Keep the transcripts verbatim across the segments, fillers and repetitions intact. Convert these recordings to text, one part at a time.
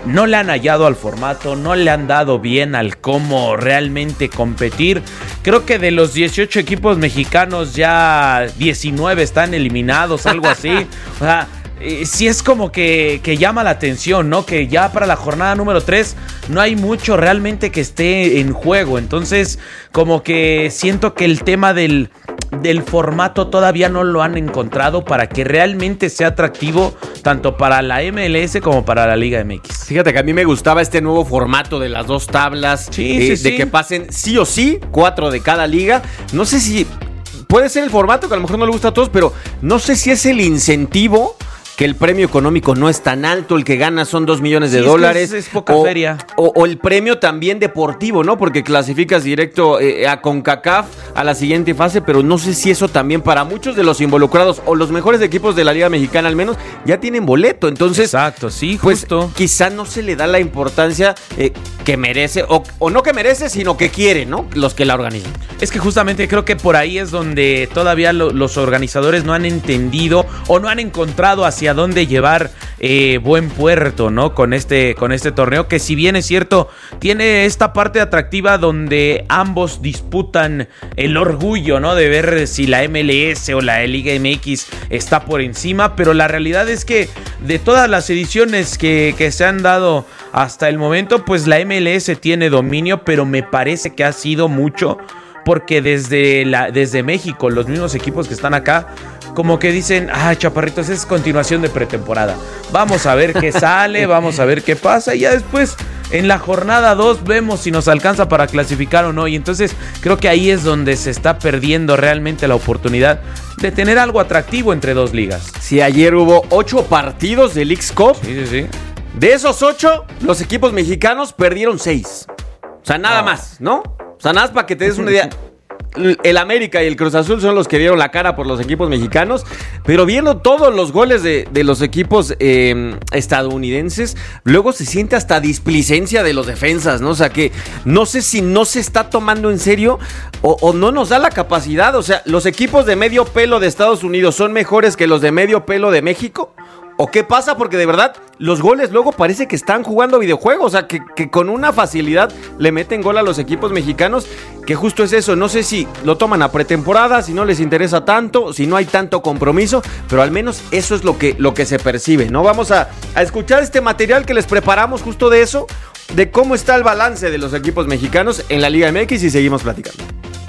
no le han hallado al formato, no le han dado bien al cómo realmente competir. Creo que de los dieciocho equipos mexicanos ya diecinueve están eliminados, algo así. O sea, eh, sí es como que, que llama la atención, ¿no? Que ya para la jornada número tres no hay mucho realmente que esté en juego. Entonces, como que siento que el tema del... del formato todavía no lo han encontrado para que realmente sea atractivo tanto para la M L S como para la Liga M X. Fíjate que a mí me gustaba este nuevo formato de las dos tablas, sí, eh, sí, de sí. que pasen sí o sí cuatro de cada liga. No sé si puede ser el formato que a lo mejor no le gusta a todos, pero no sé si es el incentivo, que el premio económico no es tan alto, el que gana son dos millones de sí, dólares. Es, que es, es poca o, feria. O, o el premio también deportivo, ¿no? Porque clasificas directo eh, a CONCACAF a la siguiente fase, pero no sé si eso también para muchos de los involucrados o los mejores equipos de la Liga Mexicana al menos ya tienen boleto. Entonces, exacto, sí, pues justo. Quizá no se le da la importancia eh, que merece, o, o no que merece, sino que quiere, ¿no? Los que la organizan. Es que justamente creo que por ahí es donde todavía lo, los organizadores no han entendido o no han encontrado hacia dónde llevar eh, buen puerto, ¿no? Con este, con este torneo, que si bien es cierto, tiene esta parte atractiva donde ambos disputan el orgullo, ¿no? De ver si la M L S o la Liga M X está por encima, pero la realidad es que de todas las ediciones que, que se han dado hasta el momento, pues la M L S tiene dominio, pero me parece que ha sido mucho porque desde, la, desde México, los mismos equipos que están acá, como que dicen, ah, chaparritos, es continuación de pretemporada. Vamos a ver qué sale, vamos a ver qué pasa, y ya después, en la jornada dos, vemos si nos alcanza para clasificar o no. Y entonces creo que ahí es donde se está perdiendo realmente la oportunidad de tener algo atractivo entre dos ligas. Sí, ayer hubo ocho partidos del Leagues Cup. Sí, sí, sí. De esos ocho, los equipos mexicanos perdieron seis. O sea, nada oh. más, ¿no? O sea, nada más para que te des una idea. El América y el Cruz Azul son los que dieron la cara por los equipos mexicanos, pero viendo todos los goles de, de los equipos eh, estadounidenses, luego se siente hasta displicencia de los defensas, ¿no? O sea, que no sé si no se está tomando en serio o, o no nos da la capacidad. O sea, ¿los equipos de medio pelo de Estados Unidos son mejores que los de medio pelo de México? ¿O qué pasa? Porque de verdad, los goles luego parece que están jugando videojuegos. O sea, que, que con una facilidad le meten gol a los equipos mexicanos. Que justo es eso. No sé si lo toman a pretemporada, si no les interesa tanto, si no hay tanto compromiso. Pero al menos eso es lo que, lo que se percibe, ¿no? Vamos a, a escuchar este material que les preparamos justo de eso. De cómo está el balance de los equipos mexicanos en la Liga M X y seguimos platicando.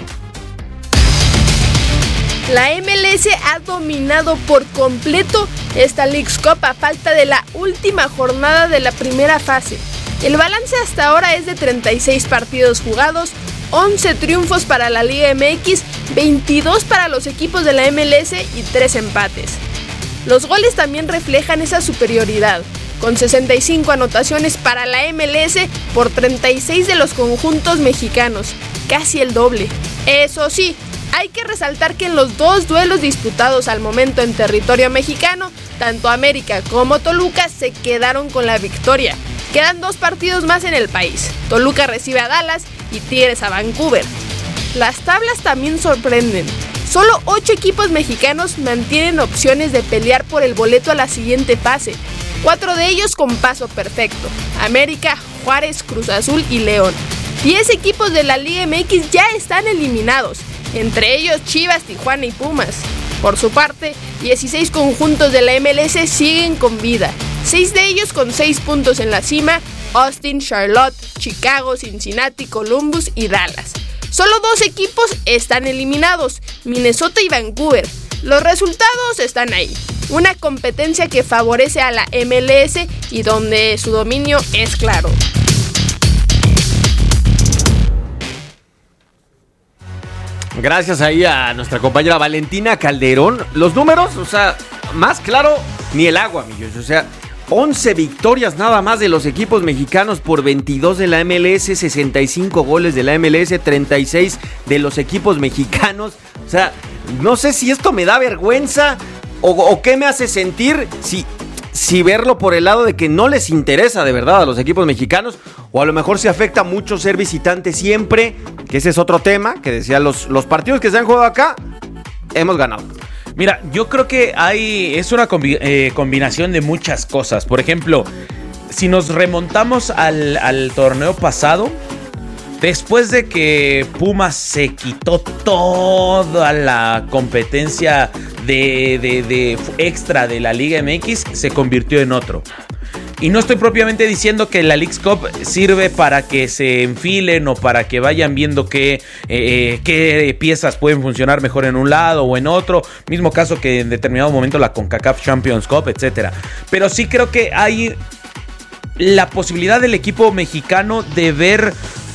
La M L S ha dominado por completo esta Leagues Cup a falta de la última jornada de la primera fase. El balance hasta ahora es de treinta y seis partidos jugados, once triunfos para la Liga M X, veintidós para los equipos de la M L S y tres empates. Los goles también reflejan esa superioridad, con sesenta y cinco anotaciones para la M L S por treinta y seis de los conjuntos mexicanos, casi el doble. Eso sí, hay que resaltar que en los dos duelos disputados al momento en territorio mexicano, tanto América como Toluca se quedaron con la victoria. Quedan dos partidos más en el país. Toluca recibe a Dallas y Tigres a Vancouver. Las tablas también sorprenden. Solo ocho equipos mexicanos mantienen opciones de pelear por el boleto a la siguiente fase. Cuatro de ellos con paso perfecto: América, Juárez, Cruz Azul y León. Diez equipos de la Liga M X ya están eliminados, entre ellos Chivas, Tijuana y Pumas. Por su parte, dieciséis conjuntos de la M L S siguen con vida, seis de ellos con seis puntos en la cima: Austin, Charlotte, Chicago, Cincinnati, Columbus y Dallas. Solo dos equipos están eliminados: Minnesota y Vancouver. Los resultados están ahí. Una competencia que favorece a la M L S y donde su dominio es claro. Gracias ahí a nuestra compañera Valentina Calderón. Los números, o sea, más claro ni el agua, amigos. O sea, once victorias nada más de los equipos mexicanos por veintidós de la M L S, sesenta y cinco goles de la M L S, treinta y seis de los equipos mexicanos. O sea, no sé si esto me da vergüenza o, o qué me hace sentir, si, si verlo por el lado de que no les interesa de verdad a los equipos mexicanos, o a lo mejor se afecta mucho ser visitante siempre, que ese es otro tema, que decía, los, los partidos que se han jugado acá, hemos ganado. Mira, yo creo que hay es una combi- eh, combinación de muchas cosas. Por ejemplo, si nos remontamos al, al torneo pasado, después de que Pumas se quitó toda la competencia de, de, de extra de la Liga M X, se convirtió en otro. Y no estoy propiamente diciendo que la Leagues Cup sirve para que se enfilen o para que vayan viendo qué, eh, qué piezas pueden funcionar mejor en un lado o en otro. Mismo caso que en determinado momento la CONCACAF Champions Cup, etcétera. Pero sí creo que hay la posibilidad del equipo mexicano de ver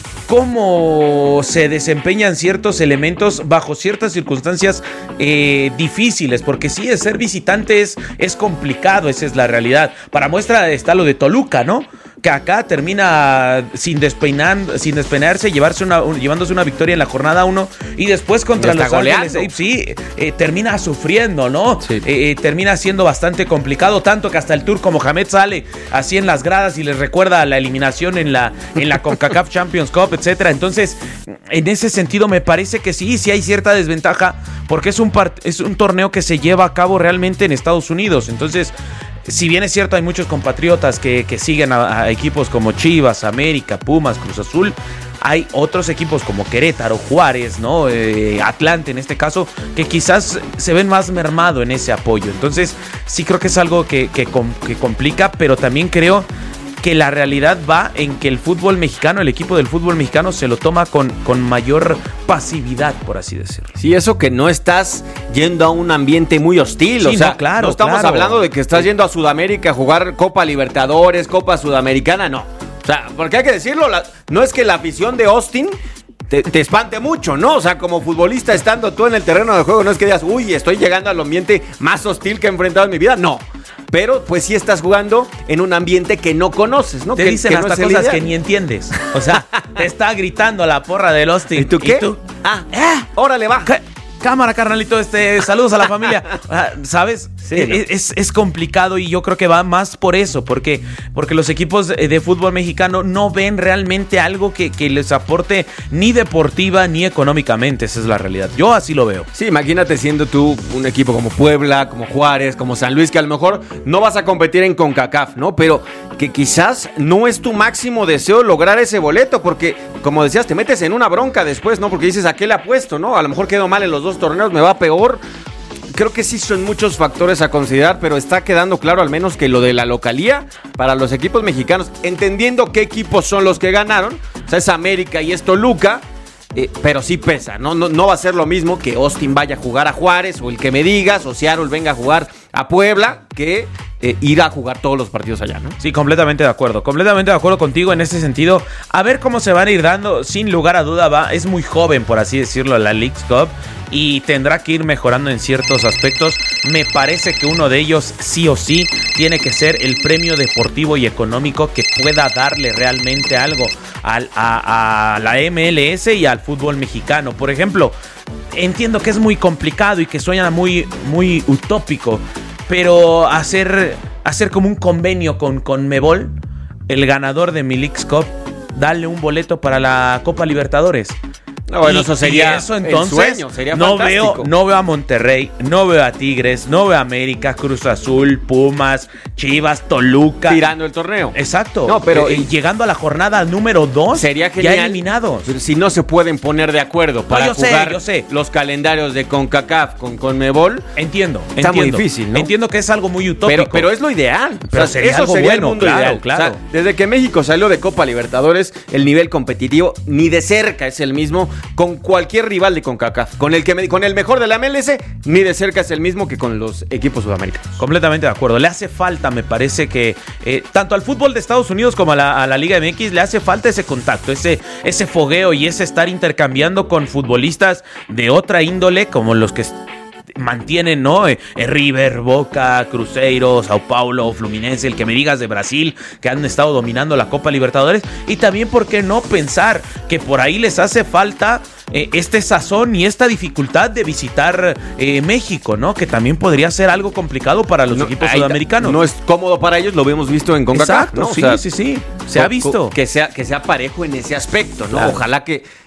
cómo se desempeñan ciertos elementos bajo ciertas circunstancias eh, difíciles, porque sí, ser visitante es, es complicado, esa es la realidad. Para muestra está lo de Toluca, ¿no? Que acá termina sin despeinar, sin despeinarse, llevarse una, llevándose una victoria en la jornada uno y después contra los Ángeles Apes, sí, eh, termina sufriendo, ¿no? Sí. Eh, eh, termina siendo bastante complicado, tanto que hasta el turco Mohamed sale así en las gradas y les recuerda la eliminación en la, en la CONCACAF Champions Cup, etcétera. Entonces, en ese sentido me parece que sí, sí hay cierta desventaja, porque es un, part- es un torneo que se lleva a cabo realmente en Estados Unidos. Entonces, si bien es cierto, hay muchos compatriotas que, que siguen a, a equipos como Chivas, América, Pumas, Cruz Azul, hay otros equipos como Querétaro, Juárez, ¿no? Eh, Atlante en este caso, que quizás se ven más mermado en ese apoyo. Entonces, sí creo que es algo que, que, que complica, pero también creo que la realidad va en que el fútbol mexicano, el equipo del fútbol mexicano se lo toma con, con mayor pasividad, por así decirlo. Sí, eso que no estás yendo a un ambiente muy hostil, sí, o sea, no, claro, no estamos claro. hablando de que estás yendo a Sudamérica a jugar Copa Libertadores, Copa Sudamericana, no. O sea, porque hay que decirlo, la, no es que la afición de Austin te, te espante mucho, ¿no? O sea, como futbolista estando tú en el terreno de juego, no es que digas, uy, estoy llegando al ambiente más hostil que he enfrentado en mi vida, no. Pero pues sí estás jugando en un ambiente que no conoces, ¿no? Te que, dicen que hasta no cosas que ni entiendes. O sea, te está gritando la porra del Austin. ¿Y tú qué? ¿Y tú? Ah, eh, órale, va. ¿Qué? Cámara, carnalito, este, saludos a la familia. ¿Sabes? Sí, ¿no? es, es complicado y yo creo que va más por eso, porque, porque los equipos de, de fútbol mexicano no ven realmente algo que, que les aporte ni deportiva ni económicamente. Esa es la realidad. Yo así lo veo. Sí, imagínate siendo tú un equipo como Puebla, como Juárez, como San Luis, que a lo mejor no vas a competir en CONCACAF, ¿no? Pero que quizás no es tu máximo deseo lograr ese boleto, porque, como decías, te metes en una bronca después, ¿no? Porque dices, ¿a qué le apuesto, no? A lo mejor quedo mal en los dos torneos, me va peor. Creo que sí son muchos factores a considerar, pero está quedando claro al menos que lo de la localía para los equipos mexicanos, entendiendo qué equipos son los que ganaron, o sea, es América y es Toluca, eh, pero sí pesa, ¿no? No, no va a ser lo mismo que Austin vaya a jugar a Juárez, o el que me digas, o Seattle venga a jugar a Puebla, que eh, ir a jugar todos los partidos allá, ¿no? Sí, completamente de acuerdo, completamente de acuerdo contigo en ese sentido. A ver cómo se van a ir dando, sin lugar a duda, va, es muy joven, por así decirlo, la Leagues Cup, y tendrá que ir mejorando en ciertos aspectos. Me parece que uno de ellos sí o sí tiene que ser el premio deportivo y económico que pueda darle realmente algo al, a, a la M L S y al fútbol mexicano. Por ejemplo, entiendo que es muy complicado y que suena muy, muy utópico, pero hacer, hacer como un convenio con Conmebol, el ganador de mi Leagues Cup, darle un boleto para la Copa Libertadores. No, bueno, y, eso sería eso, entonces, el sueño, sería no fantástico. Veo, no veo a Monterrey, no veo a Tigres, no veo a América, Cruz Azul, Pumas, Chivas, Toluca. Tirando el torneo. Exacto. No, pero eh, llegando a la jornada número dos, sería genial, ya eliminados. Si no se pueden poner de acuerdo para no, yo jugar sé, yo sé. los calendarios de CONCACAF con Conmebol. Entiendo, está entiendo. muy difícil, ¿no? Entiendo que es algo muy utópico. Pero, pero es lo ideal. Pero o sea, sería eso algo sería bueno, el mundo claro, ideal. claro. O sea, desde que México salió de Copa Libertadores, el nivel competitivo ni de cerca es el mismo con cualquier rival de CONCACAF. Con el que me, con el mejor de la M L S, ni de cerca es el mismo que con los equipos sudamericanos. Completamente de acuerdo. Le hace falta, me parece que eh, tanto al fútbol de Estados Unidos como a la, a la Liga M X le hace falta ese contacto, ese, ese fogueo y ese estar intercambiando con futbolistas de otra índole, como los que mantienen, ¿no? Eh, River, Boca, Cruzeiro, Sao Paulo, Fluminense, el que me digas de Brasil, que han estado dominando la Copa Libertadores. Y también, ¿por qué no pensar que por ahí les hace falta eh, este sazón y esta dificultad de visitar eh, México, ¿no? Que también podría ser algo complicado para los no, equipos ahí, sudamericanos. No es cómodo para ellos, lo hemos visto en CONCACAF, Exacto, ¿no? sí, o sea, sí, sí, se ha visto. Que sea, que sea parejo en ese aspecto, ¿no? Claro. Ojalá que,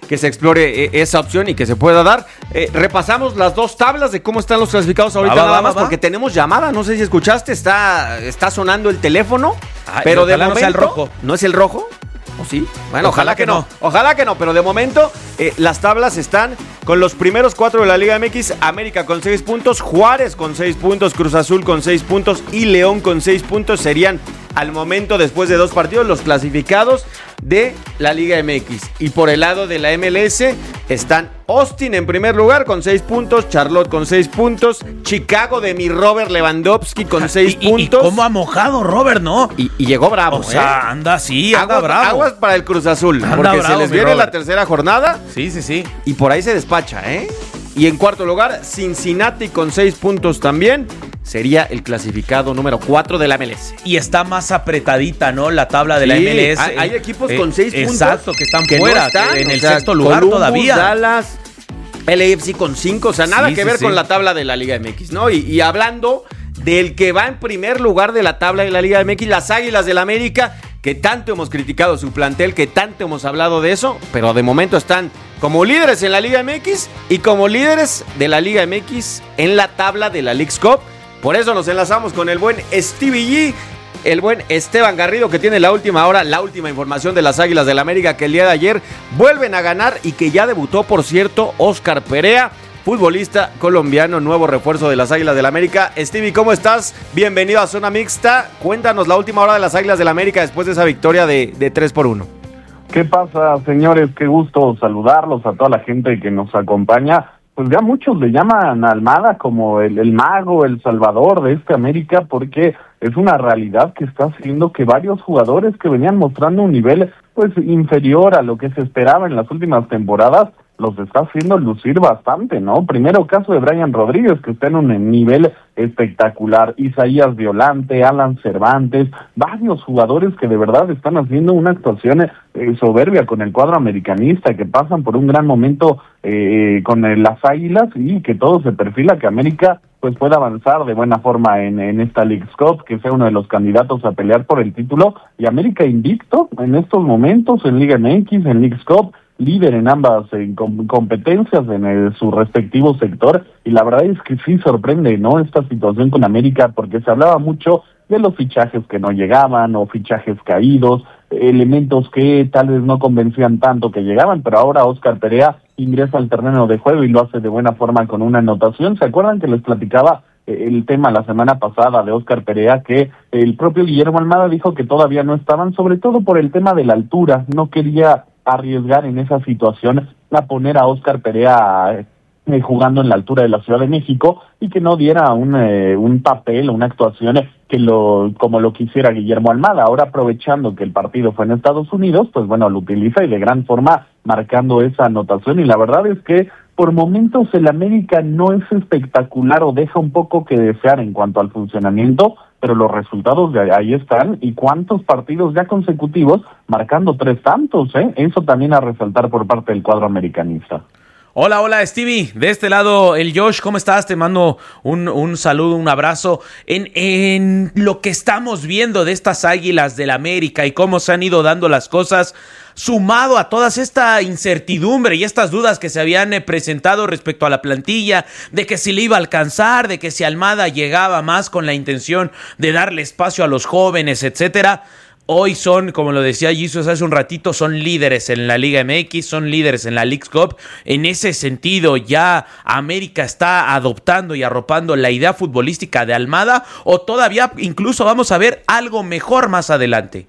que se explore eh, esa opción y que se pueda dar. Eh, repasamos las dos tablas de cómo están los clasificados ahorita va, va, nada va, más va. porque tenemos llamada, no sé si escuchaste, está, está sonando el teléfono, Ay, pero de ojalá no momento... sea el rojo. ¿No es el rojo? ¿O sí? Bueno, ojalá, Ojalá que, que no. no. Ojalá que no, pero de momento eh, las tablas están con los primeros cuatro de la Liga M X, América con seis puntos, Juárez con seis puntos, Cruz Azul con seis puntos y León con seis puntos. Serían al momento, después de dos partidos, los clasificados de la Liga M X. Y por el lado de la M L S están Austin en primer lugar con seis puntos, Charlotte con seis puntos, Chicago de mi Robert Lewandowski con seis y, y, puntos. Y cómo ha mojado Robert, ¿no? Y, y llegó bravo, O sea, ¿eh? anda así, anda aguas, bravo. Aguas para el Cruz Azul, Anda porque bravo, se les mi viene Robert. la tercera jornada Sí, sí, sí. y por ahí se despacha, ¿eh? Y en cuarto lugar, Cincinnati con seis puntos también. Sería el clasificado número cuatro de la M L S. Y está más apretadita, ¿no? La tabla de la Sí, M L S. hay, hay equipos eh, con seis puntos. Exacto, que están que fuera, no están, que en o el sea, sexto lugar Columbus, todavía. Dallas, L A F C con cinco, o sea, nada Sí, que sí, ver sí. con la tabla de la Liga M X, ¿no? Y, y hablando del que va en primer lugar de la tabla de la Liga M X, las Águilas del América, que tanto hemos criticado su plantel, que tanto hemos hablado de eso, pero de momento están como líderes en la Liga M X y como líderes de la Liga M X en la tabla de la Leagues Cup. Por eso nos enlazamos con el buen Stevie G, el buen Esteban Garrido, que tiene la última hora, la última información de las Águilas del América, que el día de ayer vuelven a ganar y que ya debutó, por cierto, Oscar Perea, futbolista colombiano, nuevo refuerzo de las Águilas del América. Stevie, ¿cómo estás? Bienvenido a Zona Mixta. Cuéntanos la última hora de las Águilas del América después de esa victoria de, de tres por uno. ¿Qué pasa, señores? Qué gusto saludarlos, a toda la gente que nos acompaña. Pues ya muchos le llaman a Almada como el, el mago, el salvador de este América, porque es una realidad que está haciendo que varios jugadores que venían mostrando un nivel pues inferior a lo que se esperaba en las últimas temporadas, los está haciendo lucir bastante, ¿no? Primero caso de Brian Rodríguez, que está en un nivel espectacular, Isaías Violante, Alan Cervantes, varios jugadores que de verdad están haciendo una actuación eh, soberbia con el cuadro americanista, que pasan por un gran momento eh, con eh, las Águilas y que todo se perfila que América pues pueda avanzar de buena forma en, en esta Leagues Cup, que sea uno de los candidatos a pelear por el título, y América invicto en estos momentos en Liga M X, en Leagues Cup, líder en ambas en com- competencias en el, su respectivo sector, y la verdad es que sí sorprende, ¿no?, esta situación con América, porque se hablaba mucho de los fichajes que no llegaban, o fichajes caídos, elementos que tal vez no convencían tanto que llegaban, pero ahora Oscar Perea ingresa al terreno de juego y lo hace de buena forma con una anotación. ¿Se acuerdan que les platicaba el tema la semana pasada de Oscar Perea, que el propio Guillermo Almada dijo que todavía no estaban, sobre todo por el tema de la altura, no quería arriesgar en esa situación a poner a Oscar Perea eh, jugando en la altura de la Ciudad de México y que no diera un, eh, un papel, una actuación que lo como lo quisiera Guillermo Almada. Ahora, aprovechando que el partido fue en Estados Unidos, pues bueno, lo utiliza y de gran forma marcando esa anotación, y la verdad es que por momentos el América no es espectacular o deja un poco que desear en cuanto al funcionamiento, pero los resultados de ahí están, y cuántos partidos ya consecutivos marcando tres tantos, ¿eh? Eso también a resaltar por parte del cuadro americanista. Hola, hola Stevie, de este lado el Josh, ¿cómo estás? Te mando un, un saludo, un abrazo. En, en lo que estamos viendo de estas Águilas del América y cómo se han ido dando las cosas, sumado a toda esta incertidumbre y estas dudas que se habían eh, presentado respecto a la plantilla, de que si le iba a alcanzar, de que si Almada llegaba más con la intención de darle espacio a los jóvenes, etcétera. Hoy son, como lo decía Jesus hace un ratito, son líderes en la Liga M X, son líderes en la Leagues Cup. En ese sentido, ¿ya América está adoptando y arropando la idea futbolística de Almada, o todavía incluso vamos a ver algo mejor más adelante?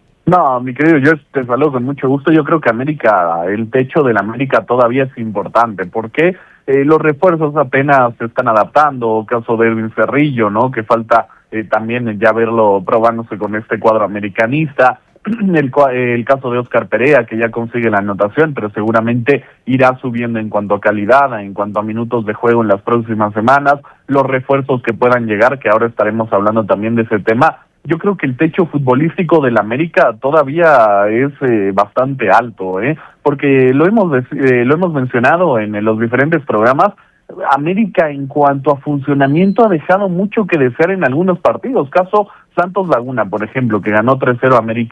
No, mi querido, yo te saludo con mucho gusto. Yo creo que América, el techo del América todavía es importante, porque eh, los refuerzos apenas se están adaptando. Caso de Edwin Cerrillo, ¿no?, que falta eh, también ya verlo probándose con este cuadro americanista. El, el caso de Oscar Perea, que ya consigue la anotación, pero seguramente irá subiendo en cuanto a calidad, en cuanto a minutos de juego en las próximas semanas. Los refuerzos que puedan llegar, que ahora estaremos hablando también de ese tema. Yo creo que el techo futbolístico del América todavía es eh, bastante alto, ¿eh? Porque lo hemos eh, lo hemos mencionado en, en los diferentes programas. América, en cuanto a funcionamiento, ha dejado mucho que desear en algunos partidos. Caso Santos Laguna, por ejemplo, que ganó tres cero a América.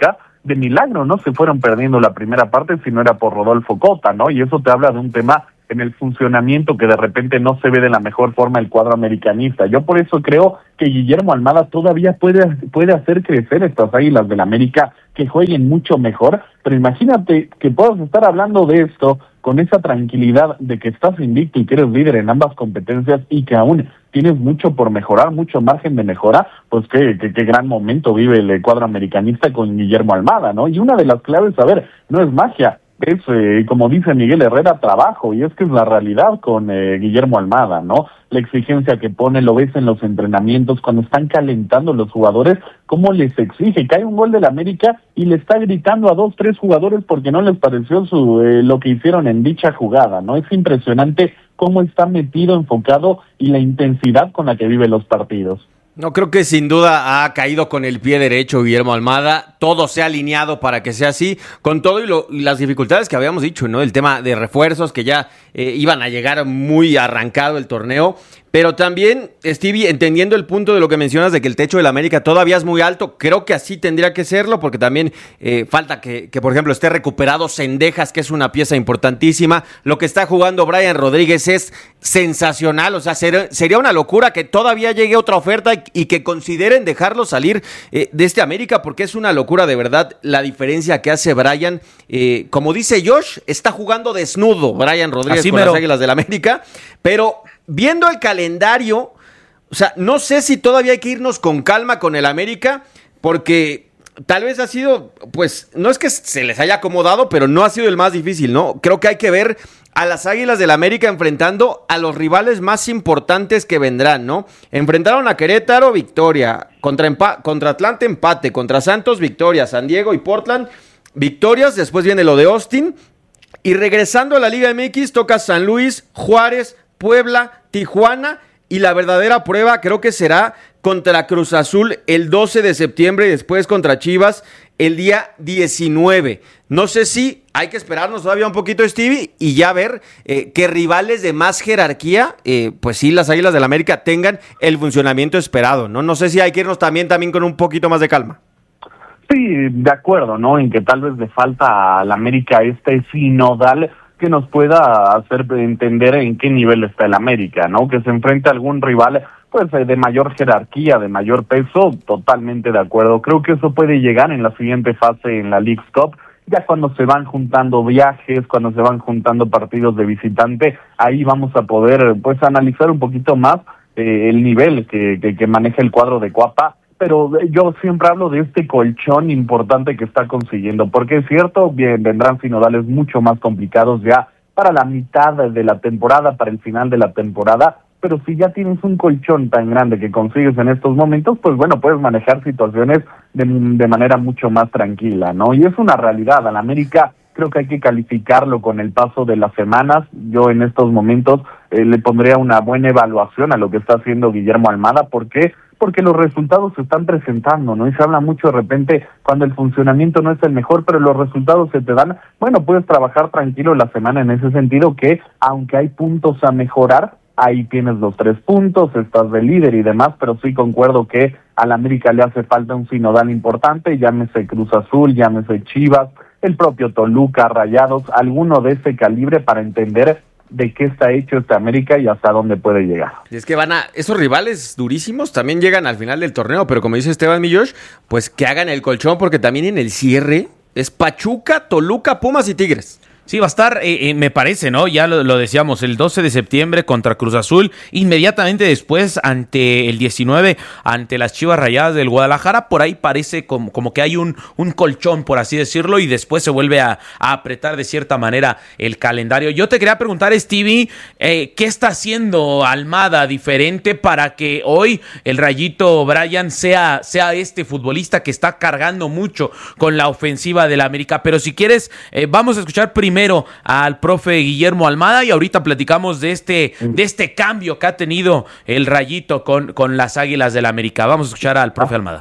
de milagro no se fueron perdiendo la primera parte si no era por Rodolfo Cota, ¿no? Y eso te habla de un tema en el funcionamiento que de repente no se ve de la mejor forma el cuadro americanista. Yo por eso creo que Guillermo Almada todavía puede, puede hacer crecer estas Águilas del América, que jueguen mucho mejor, pero imagínate que puedas estar hablando de esto con esa tranquilidad de que estás invicto y que eres líder en ambas competencias y que aún tienes mucho por mejorar, mucho margen de mejora, pues qué, qué, qué gran momento vive el cuadro americanista con Guillermo Almada, ¿no? Y una de las claves, a ver, no es magia, es, eh, como dice Miguel Herrera, trabajo, y es que es la realidad con eh, Guillermo Almada, ¿no? La exigencia que pone, lo ves en los entrenamientos, cuando están calentando los jugadores, cómo les exige. Cae un gol del América y le está gritando a dos, tres jugadores porque no les pareció su eh, lo que hicieron en dicha jugada, ¿no? Es impresionante cómo está metido, enfocado y la intensidad con la que vive los partidos. No, creo que sin duda ha caído con el pie derecho Guillermo Almada, todo se ha alineado para que sea así, con todo y, lo, y las dificultades que habíamos dicho, ¿no? El tema de refuerzos que ya eh, iban a llegar muy arrancado el torneo, pero también, Stevie, entendiendo el punto de lo que mencionas de que el techo del América todavía es muy alto, creo que así tendría que serlo, porque también eh, falta que, que, por ejemplo, esté recuperado Cendejas, que es una pieza importantísima. Lo que está jugando Brian Rodríguez es sensacional, o sea, ser, sería una locura que todavía llegue otra oferta y, y que consideren dejarlo salir eh, de este América, porque es una locura de verdad la diferencia que hace Brian. Eh, como dice Josh, está jugando desnudo Brian Rodríguez así con mero. Las Águilas del América, pero viendo el calendario, o sea, no sé si todavía hay que irnos con calma con el América, porque tal vez ha sido, pues, no es que se les haya acomodado, pero no ha sido el más difícil, ¿no? Creo que hay que ver a las Águilas del América enfrentando a los rivales más importantes que vendrán, ¿no? Enfrentaron a Querétaro, victoria, contra, empa- contra Atlanta, empate, contra Santos, victoria, San Diego y Portland, victorias, después viene lo de Austin, y regresando a la Liga M X, toca San Luis, Juárez, Puebla, Tijuana, y la verdadera prueba creo que será contra Cruz Azul el doce de septiembre y después contra Chivas el día diecinueve. No sé si hay que esperarnos todavía un poquito, Stevie, y ya ver eh, que rivales de más jerarquía, eh, pues sí, las Águilas del América tengan el funcionamiento esperado, ¿no? No sé si hay que irnos también, también con un poquito más de calma. Sí, de acuerdo, ¿no? En que tal vez le falta al América este sinodal que nos pueda hacer entender en qué nivel está el América, ¿no? Que se enfrente a algún rival, pues, de mayor jerarquía, de mayor peso, totalmente de acuerdo. Creo que eso puede llegar en la siguiente fase en la Leagues Cup, ya cuando se van juntando viajes, cuando se van juntando partidos de visitante, ahí vamos a poder, pues, analizar un poquito más eh, el nivel que, que, que maneja el cuadro de Cuapa. Pero yo siempre hablo de este colchón importante que está consiguiendo, porque es cierto, bien, vendrán sinodales mucho más complicados ya para la mitad de la temporada, para el final de la temporada, pero si ya tienes un colchón tan grande que consigues en estos momentos, pues bueno, puedes manejar situaciones de, de manera mucho más tranquila, ¿no? Y es una realidad, al América creo que hay que calificarlo con el paso de las semanas. Yo en estos momentos eh, le pondría una buena evaluación a lo que está haciendo Guillermo Almada, ¿por qué? Porque los resultados se están presentando, ¿no? Y se habla mucho de repente cuando el funcionamiento no es el mejor, pero los resultados se te dan. Bueno, puedes trabajar tranquilo la semana en ese sentido que, aunque hay puntos a mejorar, ahí tienes los tres puntos, estás de líder y demás, pero sí concuerdo que al América le hace falta un sinodal importante, llámese Cruz Azul, llámese Chivas, el propio Toluca, Rayados, alguno de ese calibre para entender de qué está hecho este América y hasta dónde puede llegar. Es que van a, esos rivales durísimos también llegan al final del torneo, pero como dice Esteban Millosh, pues que hagan el colchón, porque también en el cierre es Pachuca, Toluca, Pumas y Tigres. Sí, va a estar, eh, eh, me parece, ¿no? Ya lo, lo decíamos, el doce de septiembre contra Cruz Azul, inmediatamente después ante el diecinueve, ante las Chivas Rayadas del Guadalajara, por ahí parece como, como que hay un, un colchón, por así decirlo, y después se vuelve a, a apretar de cierta manera el calendario. Yo te quería preguntar, Stevie, eh, ¿qué está haciendo Almada diferente para que hoy el Rayito Brian sea, sea este futbolista que está cargando mucho con la ofensiva del América? Pero si quieres, eh, vamos a escuchar primero Primero al profe Guillermo Almada y ahorita platicamos de este, de este cambio que ha tenido el Rayito con, con las Águilas del América. Vamos a escuchar al profe Almada.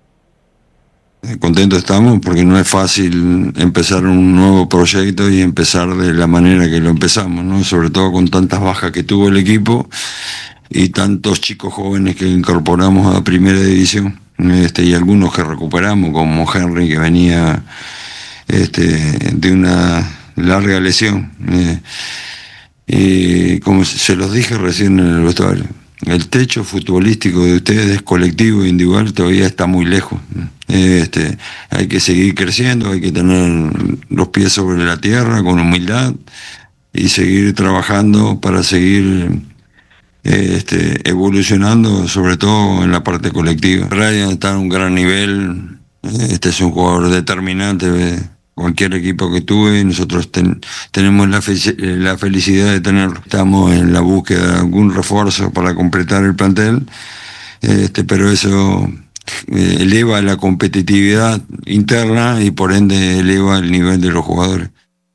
Contentos estamos porque no es fácil empezar un nuevo proyecto y empezar de la manera que lo empezamos, ¿no? Sobre todo con tantas bajas que tuvo el equipo y tantos chicos jóvenes que incorporamos a Primera División. este, y algunos que recuperamos, como Henry, que venía este, de una larga lesión. Eh, y como se los dije recién en el vestuario, el techo futbolístico de ustedes, colectivo e individual, todavía está muy lejos. Este, hay que seguir creciendo, hay que tener los pies sobre la tierra con humildad y seguir trabajando para seguir este, evolucionando, sobre todo en la parte colectiva. Brian está en un gran nivel, este es un jugador determinante de cualquier equipo que tuve, nosotros ten, tenemos la, fe, la felicidad de tenerlo. Estamos en la búsqueda de algún refuerzo para completar el plantel, este, pero eso eh, eleva la competitividad interna y por ende eleva el nivel de los jugadores.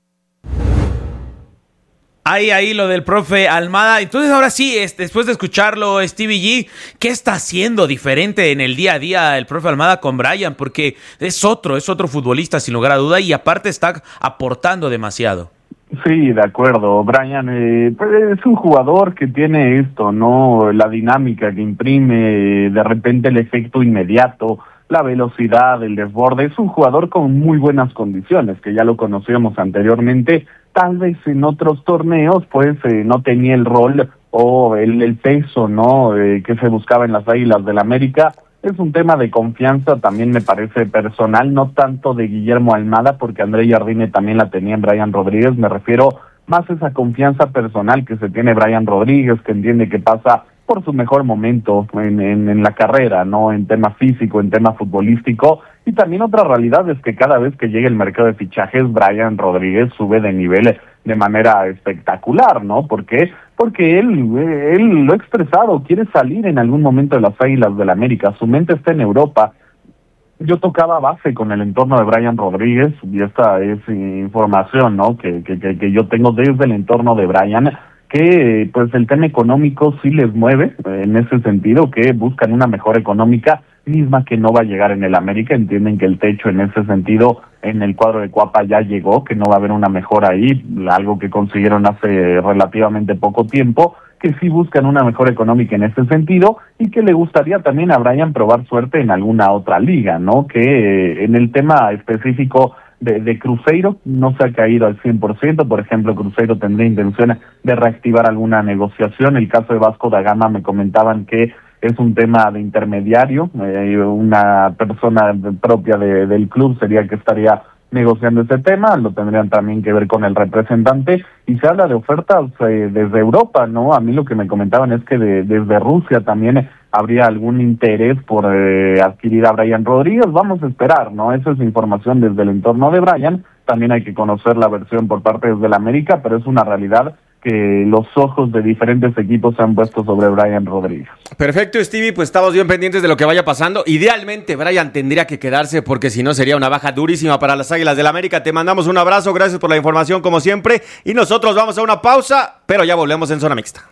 Ahí, ahí lo del profe Almada. Entonces ahora sí, este, después de escucharlo, Stevie G, ¿qué está haciendo diferente en el día a día el profe Almada con Brian? Porque es otro, es otro futbolista sin lugar a duda y aparte está aportando demasiado. Sí, de acuerdo. Brian eh, pues es un jugador que tiene esto, ¿no? La dinámica que imprime, de repente el efecto inmediato, la velocidad, el desborde. Es un jugador con muy buenas condiciones, que ya lo conocíamos anteriormente. Tal vez en otros torneos, pues, eh, no tenía el rol o el, el peso, ¿no?, eh, que se buscaba en las Águilas del América. Es un tema de confianza, también me parece personal, no tanto de Guillermo Almada, porque André Jardine también la tenía en Brian Rodríguez. Me refiero más a esa confianza personal que se tiene Brian Rodríguez, que entiende que pasa por su mejor momento en, en, en la carrera, ¿no?, en tema físico, en tema futbolístico. Y también otra realidad es que cada vez que llega el mercado de fichajes, Brian Rodríguez sube de nivel de manera espectacular, ¿no? ¿Por qué? Porque él, él lo ha expresado, quiere salir en algún momento de las Águilas del América, su mente está en Europa. Yo tocaba base con el entorno de Brian Rodríguez, y esta es información, ¿no?, que, que, que, que yo tengo desde el entorno de Brian, que pues el tema económico sí les mueve, en ese sentido, que buscan una mejora económica, misma que no va a llegar en el América. Entienden que el techo en ese sentido en el cuadro de Cuapa ya llegó, que no va a haber una mejora ahí, algo que consiguieron hace relativamente poco tiempo, que sí buscan una mejora económica en ese sentido y que le gustaría también a Brian probar suerte en alguna otra liga, ¿no? Que eh, en el tema específico de, de Cruzeiro no se ha caído al cien por ciento, por ejemplo, Cruzeiro tendría intención de reactivar alguna negociación. El caso de Vasco da Gama me comentaban que es un tema de intermediario, eh, una persona propia de, del club sería que estaría negociando ese tema, lo tendrían también que ver con el representante, y se habla de ofertas eh, desde Europa, ¿no? A mí lo que me comentaban es que de, desde Rusia también habría algún interés por eh, adquirir a Brian Rodríguez. Vamos a esperar, ¿no? Esa es información desde el entorno de Brian, también hay que conocer la versión por parte desde el América, pero es una realidad que los ojos de diferentes equipos se han puesto sobre Brian Rodríguez. Perfecto, Stevie, pues estamos bien pendientes de lo que vaya pasando. Idealmente, Brian tendría que quedarse porque si no sería una baja durísima para las Águilas del América. Te mandamos un abrazo, gracias por la información como siempre. Y nosotros vamos a una pausa, pero ya volvemos en Zona Mixta.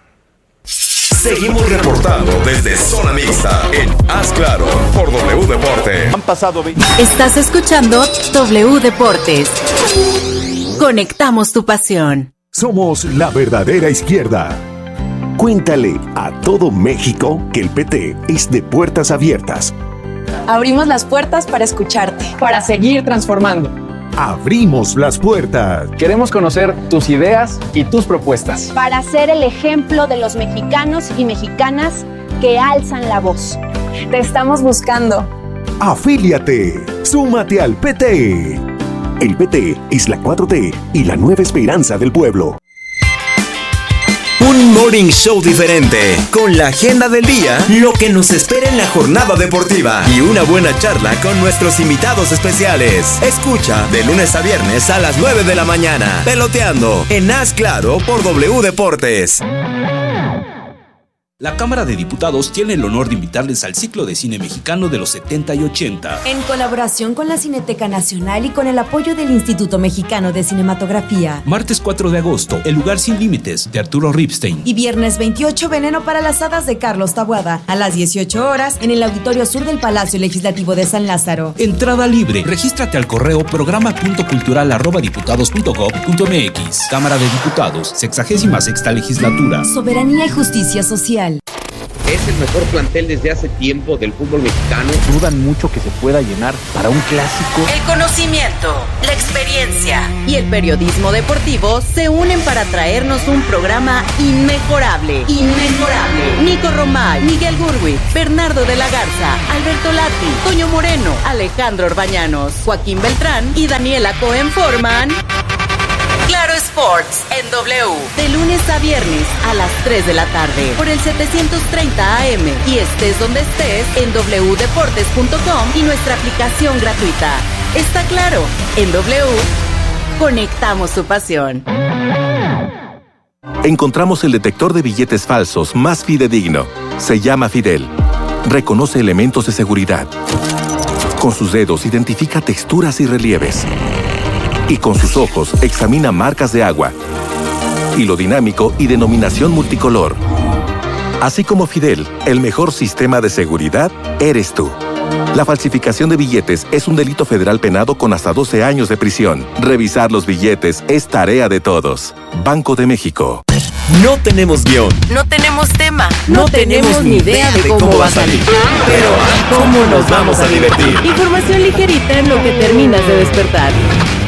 Seguimos reportando desde Zona Mixta en Haz Claro por W Deportes. Han pasado veinte... Estás escuchando W Deportes. Conectamos tu pasión. Somos la verdadera izquierda. Cuéntale a todo México que el P T es de puertas abiertas. Abrimos las puertas para escucharte, para seguir transformando. Abrimos las puertas. Queremos conocer tus ideas y tus propuestas. Para ser el ejemplo de los mexicanos y mexicanas que alzan la voz. Te estamos buscando. Afíliate. Súmate al P T. El P T es la cuatro T y la nueva esperanza del pueblo. Un morning show diferente, con la agenda del día, lo que nos espera en la jornada deportiva y una buena charla con nuestros invitados especiales. Escucha de lunes a viernes a las nueve de la mañana, Peloteando en Haz Claro por W Deportes. La Cámara de Diputados tiene el honor de invitarles al ciclo de cine mexicano de los setenta y ochenta. En colaboración con la Cineteca Nacional y con el apoyo del Instituto Mexicano de Cinematografía. Martes cuatro de agosto, El lugar sin límites, de Arturo Ripstein. Y viernes veintiocho, Veneno para las hadas, de Carlos Taboada, a las dieciocho horas, en el Auditorio Sur del Palacio Legislativo de San Lázaro. Entrada libre. Regístrate al correo programa punto cultural arroba diputados punto gob punto mx. Cámara de Diputados, sexagésima sexta legislatura. Soberanía y justicia social. Es el mejor plantel desde hace tiempo del fútbol mexicano. Dudan mucho que se pueda llenar para un clásico. El conocimiento, la experiencia y el periodismo deportivo se unen para traernos un programa inmejorable. Inmejorable. Nico Romay, Miguel Gurwi, Bernardo de la Garza, Alberto Lati, Toño Moreno, Alejandro Orbañanos, Joaquín Beltrán y Daniela Cohen forman Claro Sports en W, de lunes a viernes a las tres de la tarde por el setecientos treinta A M y estés donde estés en doble u deportes punto com y nuestra aplicación gratuita. Está claro, en W conectamos su pasión. Encontramos el detector de billetes falsos más fidedigno. Se llama Fidel. Reconoce elementos de seguridad. Con sus dedos identifica texturas y relieves. Y con sus ojos examina marcas de agua, hilo dinámico y denominación multicolor. Así como Fidel, el mejor sistema de seguridad eres tú. La falsificación de billetes es un delito federal penado con hasta doce años de prisión. Revisar los billetes es tarea de todos. Banco de México. No tenemos guión. No tenemos tema. No, no tenemos ni idea de cómo va a salir. Pero, ¿cómo nos vamos a divertir? Información ligerita en lo que terminas de despertar.